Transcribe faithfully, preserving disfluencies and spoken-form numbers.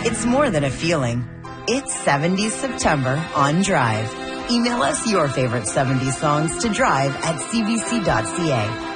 It's more than a feeling. It's seventies September on Drive. Email us your favorite seventies songs to drive at c b c dot c a.